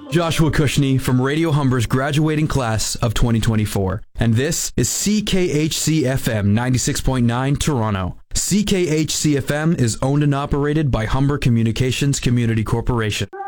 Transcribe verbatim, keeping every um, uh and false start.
Joshua Cushney from Radio Humber's graduating class of twenty twenty-four. And this is C K H C F M ninety-six point nine Toronto. C K H C F M is owned and operated by Humber Communications Community Corporation.